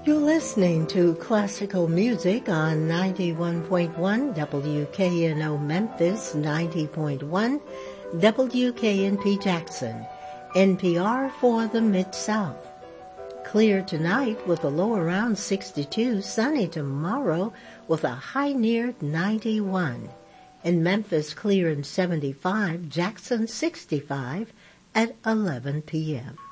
You're listening to classical music on 91.1 WKNO Memphis, 90.1 WKNP Jackson, NPR for the Mid-South. Clear tonight with a low around 62, sunny tomorrow with a high near 91. In Memphis, clear and 75, Jackson 65 at 11 p.m.